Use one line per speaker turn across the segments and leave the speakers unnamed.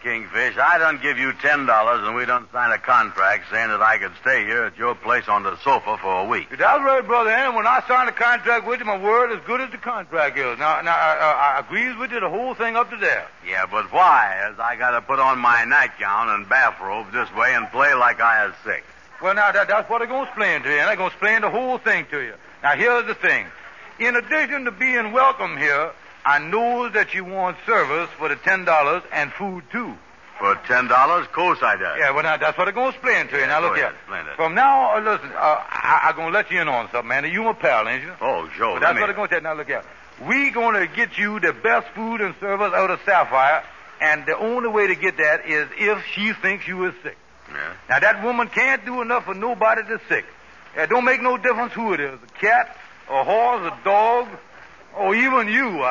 Kingfish, I done give you $10 and we done sign a contract saying that I could stay here at your place on the sofa for a week.
That's right, Brother Henry. When I signed a contract with you, my word as good as the contract is. Now, I agrees with you the whole thing up to there.
Yeah, but why? As I got to put on my nightgown and bathrobe this way and play like I is sick.
Well, now, that's what I'm going to explain to you, and I'm going to explain the whole thing to you. Now, here's the thing. In addition to being welcome here, I know that you want service for the $10 and food, too.
For $10? Of course I do.
Yeah, well, now, that's what I'm going to explain to you. Now, look here.
Explain it.
From now, listen, I'm going to let you in on something, man. You my pal, ain't you?
Oh, sure.
But that's what I'm going to tell you. Now, look here. We going to get you the best food and service out of Sapphire, and the only way to get that is if she thinks you is sick.
Yeah.
Now, that woman can't do enough for nobody that's sick. It don't make no difference who it is, a cat, a horse, a dog, or even you.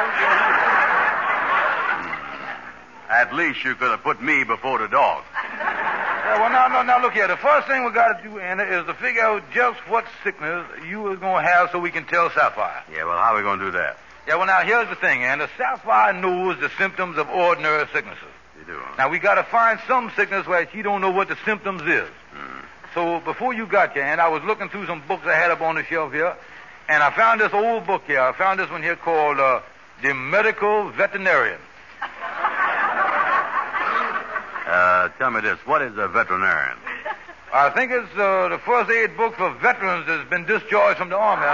At least you could have put me before the dog.
Yeah, well, now, look here. The first thing we got to do, Anna, is to figure out just what sickness you is going to have so we can tell Sapphire.
Yeah, well, how are we going to do that?
Yeah, well, now, here's the thing, Anna. Sapphire knows the symptoms of ordinary sicknesses.
You do, huh?
Now, we got to find some sickness where she don't know what the symptoms is. So before you got here, and I was looking through some books I had up on the shelf here, and I found this old book here. I found this one here called The Medical Veterinarian.
Tell me this. What is a veterinarian?
I think it's the first aid book for veterans that's been discharged from the Army.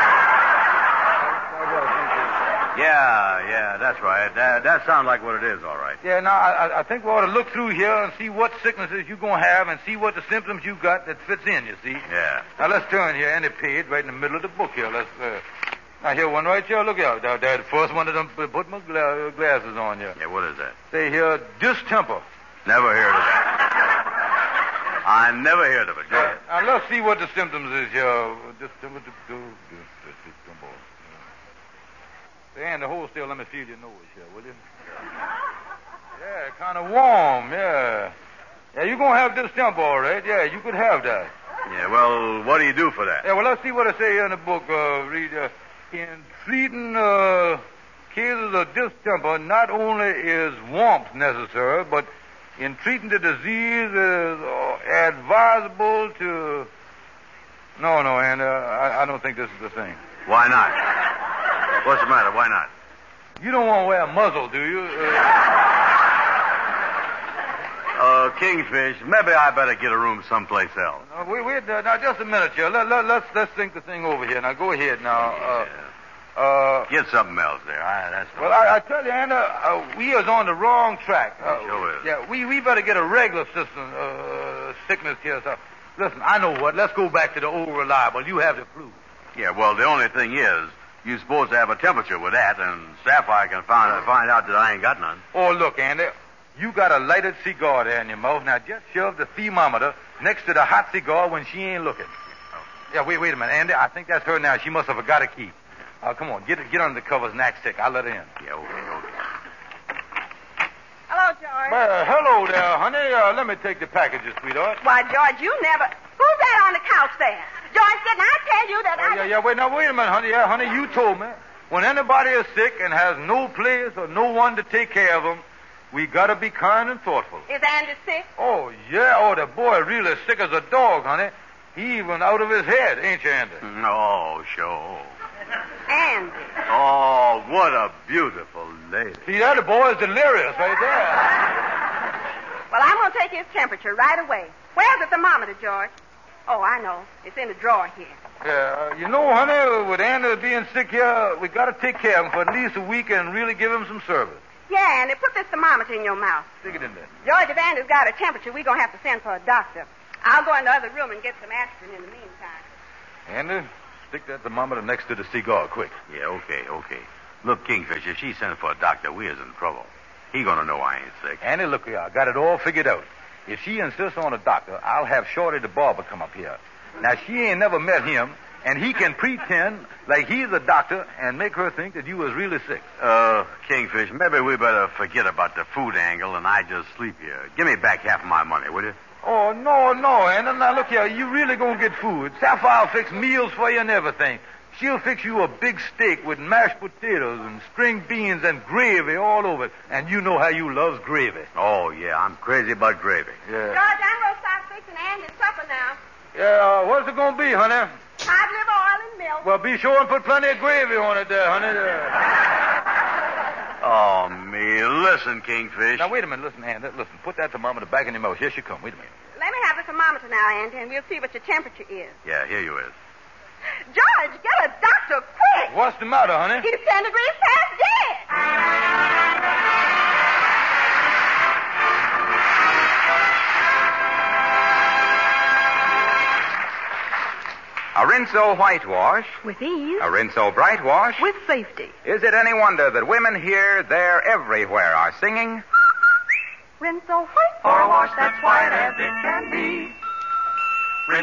Yeah, that's right. That sounds like what it is, all right.
Yeah, now, I think we ought to look through here and see what sicknesses you're going to have and see what the symptoms you got that fits in, you see.
Yeah.
Now, let's turn here, and the page right in the middle of the book here. Now, here, one right here. Look here. That's the first one of them put my glasses on here.
Yeah, what is that?
Say here, distemper.
Never heard of that. I never heard of it. Go ahead.
Now, let's see what the symptoms is here. Distemper. And the hold still, let me feel your nose here, will you? Yeah, kind of warm, yeah. Yeah, you're going to have distemper, all right. Yeah, you could have that.
Yeah, well, what do you do for that?
Yeah, well, let's see what I say here in the book. In treating cases of distemper, not only is warmth necessary, but in treating the disease is advisable to... No, and I don't think this is the thing.
Why not? What's the matter? Why not?
You don't want to wear a muzzle, do you?
Kingfish, maybe I better get a room someplace else.
Now, just a minute here. Let's think the thing over here. Now, go ahead now.
Get something else there.
Well, I tell you, Anna, we is on the wrong track.
Sure is.
Yeah, we better get a regular system, sickness here. So, listen, I know what. Let's go back to the old reliable. You have the flu.
Yeah, well, the only thing is, you're supposed to have a temperature with that, and Sapphire can find out that I ain't got none.
Oh, look, Andy, you got a lighted cigar there in your mouth. Now, just shove the thermometer next to the hot cigar when she ain't looking. Yeah, wait a minute, Andy. I think that's her now. She must have forgot a key. Come on, get under the covers and act sick. I'll let her in.
Yeah, okay.
Hello, George.
Well, hello there, honey. Let me take the packages, sweetheart.
Why, George, you never... Who's that on the couch there? George, didn't I tell you that
Wait a minute, honey. Yeah, honey, you told me. When anybody is sick and has no place or no one to take care of them, we got to be kind and thoughtful.
Is Andy sick?
Oh, yeah. Oh, the boy really sick as a dog, honey. He even out of his head, ain't you, Andy?
Oh, sure.
Andy.
Oh, what a beautiful lady.
See, that the boy is delirious right there.
Well, I'm going to take his temperature right away. Where's the thermometer, George? Oh, I know. It's in the drawer here.
Yeah, you know, honey, with Andy being sick here, we got to take care of him for at least a week and really give him some service.
Yeah, Andy, put this thermometer in your mouth.
Stick it in there.
George, if Andy's got a temperature, we're going to have to send for a doctor. I'll go in the other room and get some aspirin in the meantime.
Andy, stick that thermometer next to the cigar, quick.
Yeah, okay. Look, Kingfish, if she sends for a doctor, we is in trouble. He gonna know I ain't sick.
Andy, look here, I got it all figured out. If she insists on a doctor, I'll have Shorty the barber come up here. Now, she ain't never met him, and he can pretend like he's a doctor and make her think that you was really sick.
Kingfish, maybe we better forget about the food angle and I just sleep here. Give me back half of my money, will you?
Oh, no, Andy. Now, look here, you really gonna get food. Sapphire will fix meals for you and everything. She'll fix you a big steak with mashed potatoes and string beans and gravy all over it. And you know how you loves gravy.
Oh, yeah, I'm crazy about gravy.
Yeah.
George, I'm going to start fixing Andy's supper now.
Yeah, what's it going to be, honey?
Hot liver, oil, and milk.
Well, be sure and put plenty of gravy on it there, honey.
Oh, me. Listen, Kingfish.
Now, wait a minute. Listen, Andy. Listen, put that thermometer back in your mouth. Here she come. Wait a minute.
Let me have the thermometer now, Andy, and we'll see what your temperature is.
Yeah, here you is.
George, get a doctor quick.
What's the matter, honey?
He's 10 degrees past dead.
A Rinso whitewash,
With ease.
a Rinso bright wash.
With safety.
Is it any wonder that women here, there, everywhere are singing?
Rinso white.
For a wash that's white as it can be.